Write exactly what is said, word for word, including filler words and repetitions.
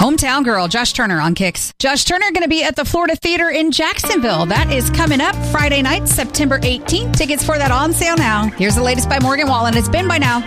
Hometown Girl, Josh Turner on Kicks. Josh Turner going to be at the Florida Theater in Jacksonville. That is coming up Friday night, September eighteenth. Tickets for that on sale now. Here's the latest by Morgan Wallen. It's been by now.